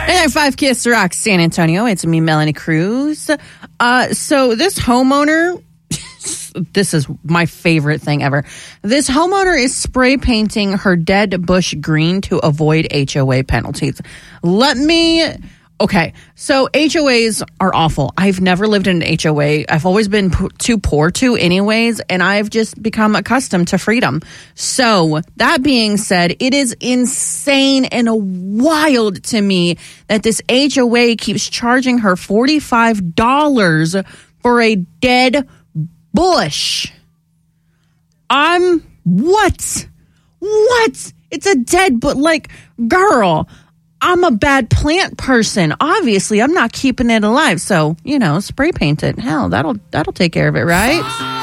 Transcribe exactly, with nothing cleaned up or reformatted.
And five Kiss Rock San Antonio. It's me, Melanie Cruz. Uh, so this homeowner, this is my favorite thing ever. This homeowner is spray painting her dead bush green to avoid H O A penalties. Let me... Okay, so H O As are awful. I've never lived in an H O A. I've always been p- too poor to anyways, and I've just become accustomed to freedom. So, that being said, it is insane and wild to me that this H O A keeps charging her forty-five dollars for a dead bush. I'm... What? What? It's a dead bush. Like, girl... I'm a bad plant person. Obviously, I'm not keeping it alive. So, you know, spray paint it. Hell, that'll that'll take care of it, right?